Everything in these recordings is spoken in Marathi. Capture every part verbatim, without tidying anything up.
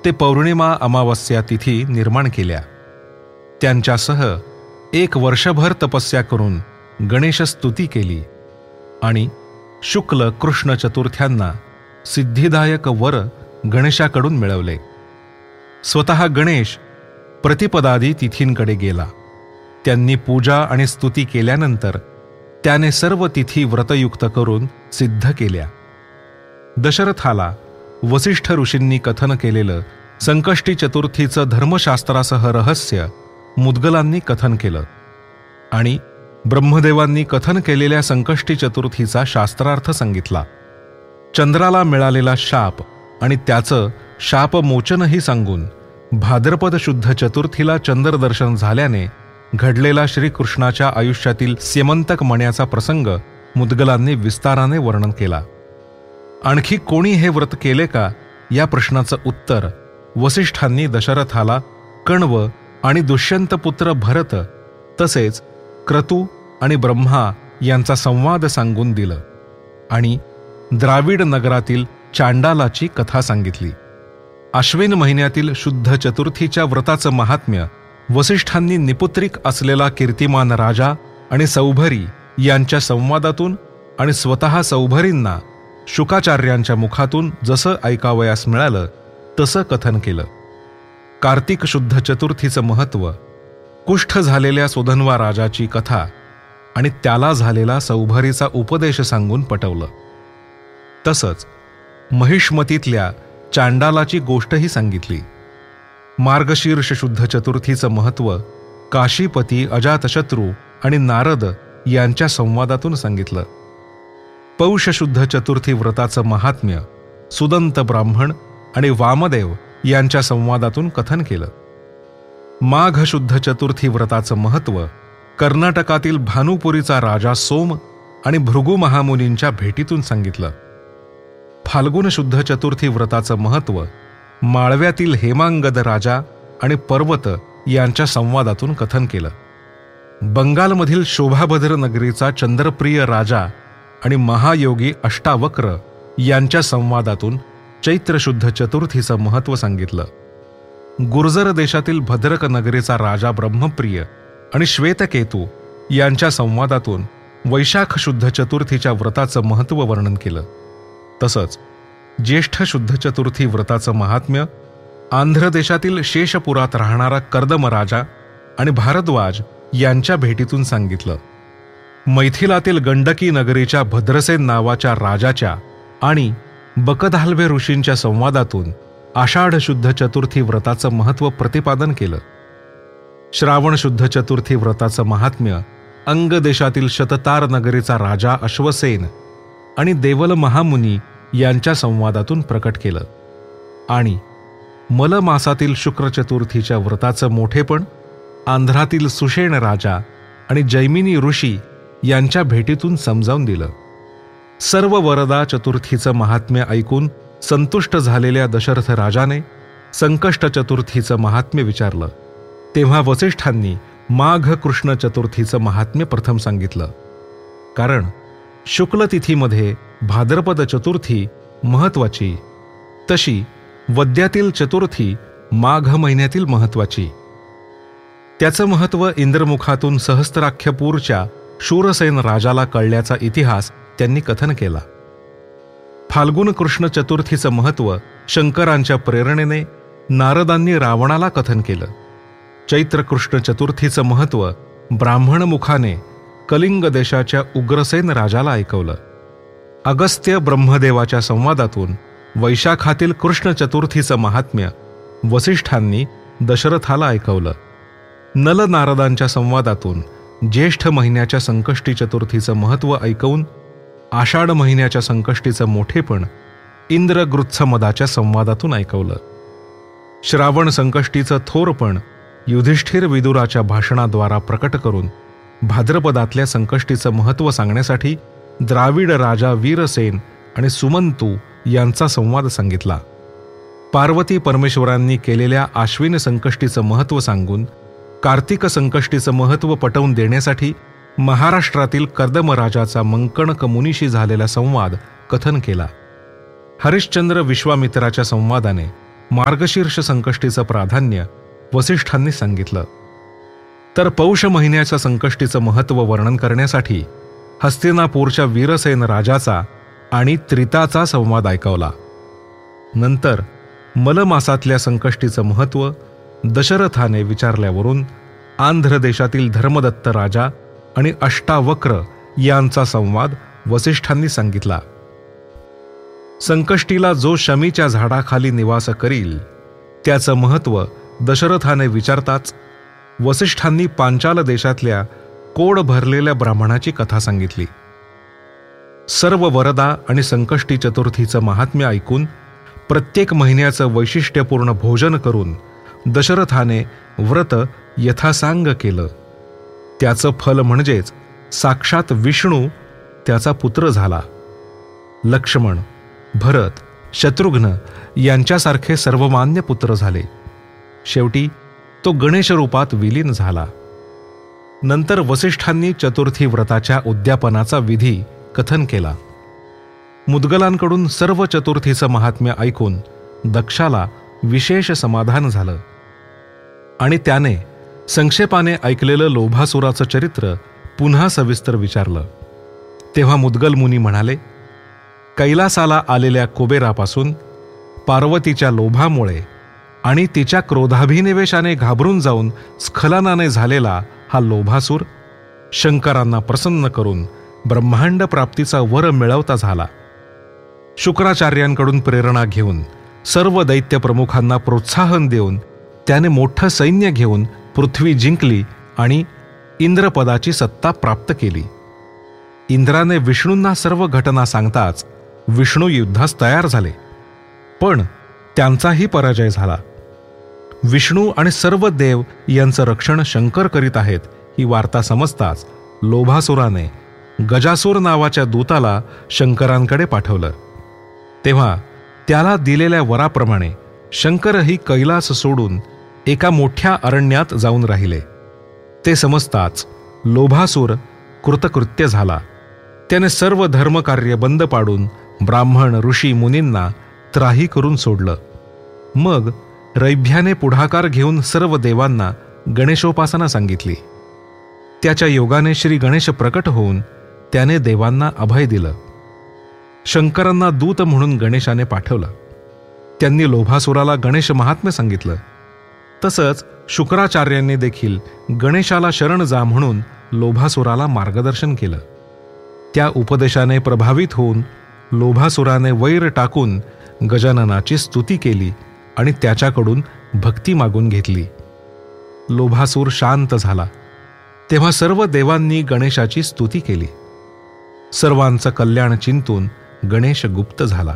ते पौर्णिमा अमावस्या तिथी निर्माण केल्या. त्यांच्यासह एक वर्षभर तपस्या करून गणेश स्तुती केली आणि शुक्ल कृष्ण चतुर्थ्यांना सिद्धिदायक वर गणेशाकडून मिळवले. स्वतः गणेश प्रतिपदादी तिथींकडे गेला. त्यांनी पूजा आणि स्तुती केल्यानंतर त्याने सर्व तिथी व्रतयुक्त करून सिद्ध केल्या. दशरथाला वसिष्ठ ऋषींनी कथन केलेलं संकष्टी चतुर्थीचं धर्मशास्त्रासह रहस्य मुद्गलांनी कथन केलं आणि ब्रह्मदेवांनी कथन केलेल्या संकष्टी चतुर्थीचा शास्त्रार्थ सांगितला. चंद्राला मिळालेला शाप आणि त्याचं शापमोचनही सांगून भाद्रपद शुद्ध चतुर्थीला चंद्रदर्शन झाल्याने घडलेला श्रीकृष्णाच्या आयुष्यातील स्यमंतक मण्याचा प्रसंग मुद्गलांनी विस्ताराने वर्णन केला. आणखी कोणी हे व्रत केले का या प्रश्नाचं उत्तर वसिष्ठांनी दशरथाला कण्व आणि दुष्यंतपुत्र भरत तसेच क्रतू आणि ब्रह्मा यांचा संवाद सांगून दिलं आणि द्राविड नगरातील चांडालाची कथा सांगितली. आश्विन महिन्यातील शुद्ध चतुर्थीच्या व्रताचं महात्म्य वसिष्ठांनी निपुत्रिक असलेला कीर्तिमान राजा आणि सौभरी यांच्या संवादातून आणि स्वतः सौभरींना शुकाचार्यांच्या मुखातून जसं ऐकावयास मिळालं तसं कथन केलं. कार्तिक शुद्ध चतुर्थीचं महत्त्व, कुष्ठ झालेल्या सुधन्वा राजाची कथा आणि त्याला झालेला सौभरीचा उपदेश सांगून पटवलं. तसंच महिष्मतीतल्या चांडालाची गोष्टही सांगितली. मार्गशीर्ष शुद्ध चतुर्थीचं महत्त्व काशीपती अजातशत्रू आणि नारद यांच्या संवादातून सांगितलं. पौष शुद्ध चतुर्थी व्रताचं महात्म्य सुदंत ब्राह्मण आणि वामदेव यांच्या संवादातून कथन केलं. माघ शुद्ध चतुर्थी व्रताचं महत्त्व कर्नाटकातील भानुपुरीचा राजा सोम आणि भृगु महामुनींच्या भेटीतून सांगितलं. फाल्गुन शुद्ध चतुर्थी व्रताचं महत्त्व माळव्यातील हेमांगद राजा आणि पर्वत यांच्या संवादातून कथन केलं. बंगालमधील शोभाभद्र नगरीचा चंद्रप्रिय राजा आणि महायोगी अष्टावक्र यांच्या संवादातून चैत्र शुद्ध चतुर्थीचं महत्त्व सांगितलं. गुर्जर देशातील भद्रक नगरीचा राजा ब्रह्मप्रिय आणि श्वेतकेतू यांच्या संवादातून वैशाख शुद्ध चतुर्थीच्या व्रताचं महत्त्व वर्णन केलं. तसंच ज्येष्ठ शुद्ध चतुर्थी व्रताचं महात्म्य आंध्र देशातील शेषपुरात राहणारा कर्दम राजा आणि भारद्वाज यांच्या भेटीतून सांगितलं. मैथिलातील गंडकी नगरीच्या भद्रसेन नावाच्या राजाच्या आणि बकधाल्वे ऋषींच्या संवादातून आषाढ शुद्ध चतुर्थी व्रताचं महत्त्व प्रतिपादन केलं. श्रावण शुद्ध चतुर्थी व्रताचं महात्म्य अंग देशातील शततार नगरीचा राजा अश्वसेन आणि देवल महामुनी यांच्या संवादातून प्रकट केलं. आणि मल मासातील शुक्र चतुर्थीच्या व्रताचं मोठेपण आंध्रातील सुषेण राजा आणि जैमिनी ऋषी यांच्या भेटीतून समजावून दिलं. सर्व वरदा चतुर्थीचं महात्म्य ऐकून संतुष्ट झालेल्या दशरथ राजाने संकष्ट चतुर्थीचं महात्म्य विचारलं. तेव्हा वसिष्ठांनी माघ कृष्ण चतुर्थीचं महात्म्य प्रथम सांगितलं. कारण शुक्ल तिथीमध्ये भाद्रपद चतुर्थी महत्वाची, तशी वद्यातील चतुर्थी माघ महिन्यातील महत्वाची. त्याचं महत्त्व इंद्रमुखातून सहस्त्राख्यपूरच्या शूरसेन राजाला कळल्याचा इतिहास त्यांनी कथन केला. फाल्गुन कृष्ण चतुर्थीचं महत्त्व शंकरांच्या प्रेरणेने नारदांनी रावणाला कथन केलं. चैत्र कृष्ण चतुर्थीचं महत्त्व ब्राह्मण मुखाने कलिंग देशाच्या उग्रसेन राजाला ऐकवलं. अगस्त्य ब्रह्मदेवाच्या संवादातून वैशाखातील कृष्ण चतुर्थीचं महात्म्य वसिष्ठांनी दशरथाला ऐकवलं. नल नारदांच्या संवादातून ज्येष्ठ महिन्याच्या संकष्टी चतुर्थीचं महत्त्व ऐकवून आषाढ महिन्याच्या संकष्टीचं मोठेपण इंद्रगृत्समदाच्या संवादातून ऐकवलं. श्रावण संकष्टीचं थोरपण युधिष्ठिर विदुराच्या भाषणाद्वारा प्रकट करून भाद्रपदातल्या संकष्टीचं महत्त्व सांगण्यासाठी द्राविड राजा वीरसेन आणि सुमंतू यांचा संवाद सांगितला. पार्वती परमेश्वरांनी केलेल्या आश्विन संकष्टीचं महत्त्व सांगून कार्तिक संकष्टीचं महत्त्व पटवून देण्यासाठी महाराष्ट्रातील कर्दम राजाचा मंकणक मुनीशी झालेला संवाद कथन केला. हरिश्चंद्र विश्वामित्राच्या संवादाने मार्गशीर्ष संकष्टीचं प्राधान्य वसिष्ठांनी सांगितलं. तर पौष महिन्याच्या संकष्टीचं महत्त्व वर्णन करण्यासाठी हस्तिनापूरच्या वीरसेन राजाचा आणि त्रिताचा संवाद ऐकवला. नंतर मलमासातल्या संकष्टीचं महत्त्व दशरथाने विचारल्यावरून आंध्र देशातील धर्मदत्त राजा आणि अष्टावक्र यांचा संवाद वसिष्ठांनी सांगितला. संकष्टीला जो शमीच्या झाडाखाली निवास करील त्याचं महत्त्व दशरथाने विचारताच वसिष्ठांनी पांचाल देशातल्या कोड भरलेल्या ब्राह्मणाची कथा सांगितली. सर्व वरदा आणि संकष्टी चतुर्थीचं महात्म्य ऐकून प्रत्येक महिन्याचं वैशिष्ट्यपूर्ण भोजन करून दशरथाने व्रत यथासांग केलं. त्याचं फल म्हणजेच साक्षात विष्णू त्याचा पुत्र झाला. लक्ष्मण, भरत, शत्रुघ्न यांच्यासारखे सर्वमान्य पुत्र झाले. शेवटी तो गणेश रूपात विलीन झाला. नंतर वसिष्ठांनी चतुर्थी व्रताच्या उद्यापनाचा विधी कथन केला. मुद्गलांकडून सर्व चतुर्थीचं महात्म्य ऐकून दक्षाला विशेष समाधान झालं आणि त्याने संक्षेपाने ऐकलेलं लोभासुराचं चरित्र पुन्हा सविस्तर विचारलं. तेव्हा मुद्गल मुनी म्हणाले, कैलासाला आलेल्या कुबेरापासून पार्वतीच्या लोभामुळे आणि तिच्या क्रोधाभिनिवेशाने घाबरून जाऊन स्खलनाने झालेला हा लोभासूर शंकरांना प्रसन्न करून ब्रह्मांड प्राप्तीचा वर मिळवता झाला. शुक्राचार्यांकडून प्रेरणा घेऊन सर्व दैत्य प्रमुखांना प्रोत्साहन देऊन त्याने मोठं सैन्य घेऊन पृथ्वी जिंकली आणि इंद्रपदाची सत्ता प्राप्त केली. इंद्राने विष्णूंना सर्व घटना सांगताच विष्णू युद्धास तयार झाले, पण त्यांचाही पराजय झाला. विष्णू आणि सर्व देव यांचं रक्षण शंकर करीत आहेत ही वार्ता समजताच लोभासुराने गजासूर नावाच्या दूताला शंकरांकडे पाठवलं. तेव्हा त्याला दिलेल्या वराप्रमाणे शंकरही कैलास सोडून एका मोठ्या अरण्यात जाऊन राहिले. ते समजताच लोभासूर कृतकृत्य झाला. त्याने सर्व धर्मकार्य बंद पाडून ब्राह्मण ऋषी मुनींना त्राही करून सोडलं. मग रैभ्याने पुढाकार घेऊन सर्व देवांना गणेशोपासना सांगितली. त्याच्या योगाने श्री गणेश प्रकट होऊन त्याने देवांना अभय दिलं. शंकरांना दूत म्हणून गणेशाने पाठवलं. त्यांनी लोभासुराला गणेश महात्म्य सांगितलं. तसंच शुक्राचार्यांनी देखील गणेशाला शरण जा म्हणून लोभासुराला मार्गदर्शन केलं. त्या उपदेशाने प्रभावित होऊन लोभासुराने वैर टाकून गजाननाची स्तुती केली आणि त्याच्याकडून भक्ती मागून घेतली. लोभासूर शांत झाला. तेव्हा सर्व देवांनी गणेशाची स्तुती केली. सर्वांचं कल्याण चिंतून गणेश गुप्त झाला.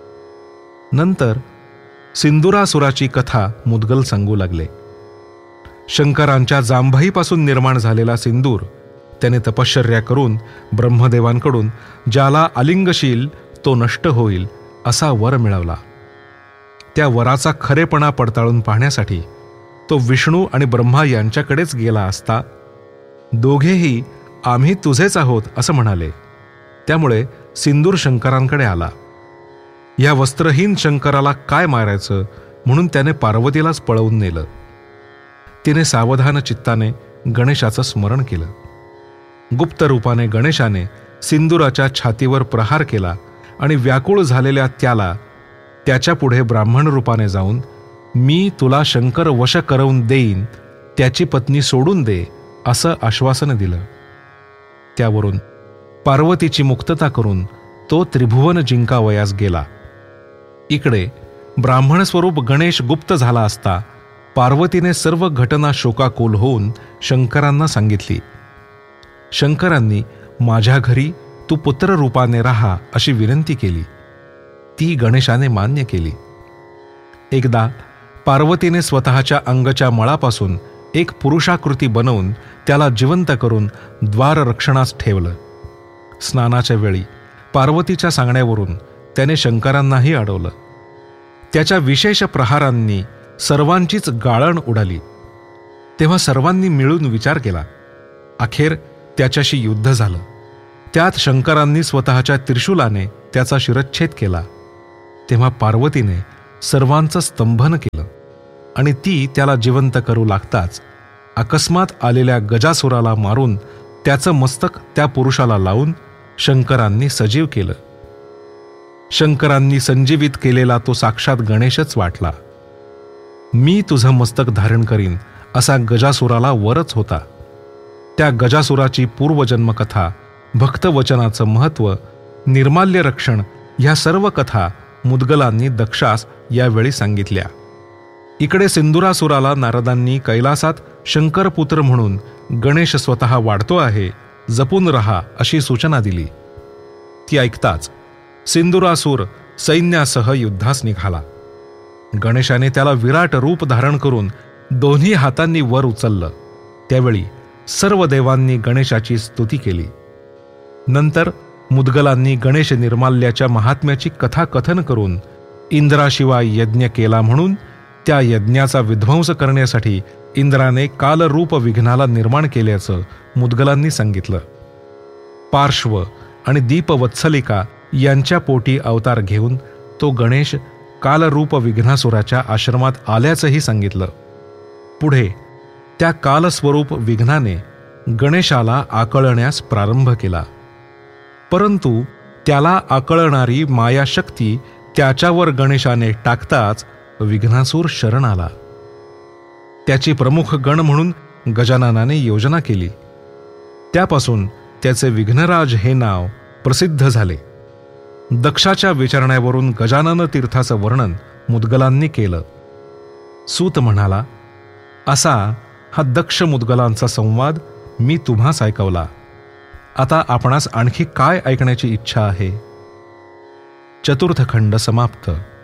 नंतर सिंदुरासुराची कथा मुद्गल सांगू लागले. शंकरांच्या जांभईपासून निर्माण झालेला सिंदूर त्याने तपश्चर्या करून ब्रह्मदेवांकडून ज्याला आलिंगशील तो नष्ट होईल असा वर मिळवला. त्या वराचा खरेपणा पडताळून पाहण्यासाठी तो विष्णू आणि ब्रह्मा यांच्याकडेच गेला असता दोघेही आम्ही तुझेच आहोत असं म्हणाले. त्यामुळे सिंदूर शंकरांकडे आला. या वस्त्रहीन शंकराला काय मारायचं म्हणून त्याने पार्वतीलाच पळवून नेलं. तिने सावधान चित्ताने गणेशाचं स्मरण केलं. गुप्त रूपाने गणेशाने सिंदुराच्या छातीवर प्रहार केला आणि व्याकुळ झालेल्या त्याला त्याच्या पुढे ब्राह्मण रूपाने जाऊन मी तुला शंकर वश करवून देईन, त्याची पत्नी सोडून दे असं आश्वासन दिलं. त्यावरून पार्वतीची मुक्तता करून तो त्रिभुवन जिंकावयास गेला. इकडे ब्राह्मण स्वरूप गणेश गुप्त झाला असता पार्वतीने सर्व घटना शोकाकुल होऊन शंकरांना सांगितली. शंकरांनी माझ्या घरी तू पुत्र रूपाने राहा अशी विनंती केली. ती गणेशाने मान्य केली. एकदा पार्वतीने स्वतःच्या अंगच्या मळापासून एक पुरुषाकृती बनवून त्याला जिवंत करून द्वाररक्षणास ठेवलं. स्नानाच्या वेळी पार्वतीच्या सांगण्यावरून त्याने शंकरांनाही अडवलं. त्याच्या विशेष प्रहारांनी सर्वांचीच गाळण उडाली. तेव्हा सर्वांनी मिळून विचार केला. अखेर त्याच्याशी युद्ध झालं. त्यात शंकरांनी स्वतःच्या त्रिशूलाने त्याचा शिरच्छेद केला. तेव्हा पार्वतीने सर्वांचं स्तंभन केलं आणि ती त्याला जिवंत करू लागताच अकस्मात आलेल्या गजासुराला मारून त्याचं मस्तक त्या पुरुषाला लावून शंकरांनी सजीव केलं. शंकरांनी संजीवित केलेला तो साक्षात गणेशच वाटला. मी तुझं मस्तक धारण करीन असा गजासुराला वरच होता. त्या गजासुराची पूर्वजन्मकथा, भक्तवचनाचं महत्त्व, निर्माल्य रक्षण ह्या सर्व कथा मुद्गलांनी दक्षास यावेळी सांगितल्या. इकडे सिंदुरासुराला नारदांनी कैलासात शंकरपुत्र म्हणून गणेश स्वतः वाढतो आहे, जपून रहा अशी सूचना दिली. ती ऐकताच सिंदुरासूर सैन्यासह युद्धास निघाला. गणेशाने त्याला विराट रूप धारण करून दोन्ही हातांनी वर उचललं. त्यावेळी सर्व देवांनी गणेशाची स्तुती केली. नंतर मुद्गलांनी गणेश निर्माल्याच्या महात्म्याची कथा कथन करून इंद्राशिवाय यज्ञ केला म्हणून त्या यज्ञाचा विध्वंस करण्यासाठी इंद्राने कालरूप विघ्नाला निर्माण केल्याचं मुद्गलांनी सांगितलं. पार्श्व आणि दीपवत्सलिका यांच्या पोटी अवतार घेऊन तो गणेश कालरूप विघ्नासुराच्या आश्रमात आल्याचंही सांगितलं. पुढे त्या कालस्वरूप विघ्नाने गणेशाला आकळण्यास प्रारंभ केला. परंतु त्याला आकळणारी मायाशक्ती त्याच्यावर गणेशाने टाकताच विघ्नासूर शरण आला. त्याची प्रमुख गण म्हणून गजाननाने योजना केली. त्यापासून त्याचे विघ्नराज हे नाव प्रसिद्ध झाले. दक्षाच्या विचारण्यावरून गजानन तीर्थाचं वर्णन मुद्गलांनी केलं. सूत म्हणाला, असा हा दक्ष मुद्गलांचा संवाद मी तुम्हास ऐकवला. आता आपणास आणखी काय ऐकण्याची इच्छा आहे? चतुर्थ खंड समाप्त.